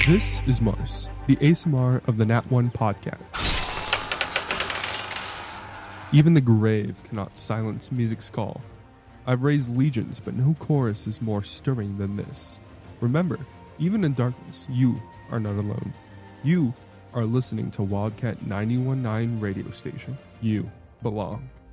This is Mars, the ASMR of the Nat One podcast. Even the grave cannot silence music's call. I've raised legions, but no chorus is more stirring than this. Remember, even in darkness, you are not alone. You are listening to Wildcat 91.9 radio station. You belong.